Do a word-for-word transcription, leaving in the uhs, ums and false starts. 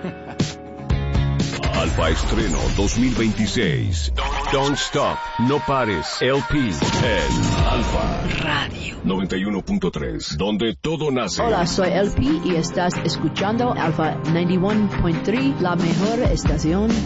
Alfa Estreno dos mil veintiséis. Don't Stop, No Pares, L P, en Alfa Radio noventa y uno punto tres, donde todo nace. Hola, soy L P y estás escuchando Alfa noventa y uno punto tres, la mejor estación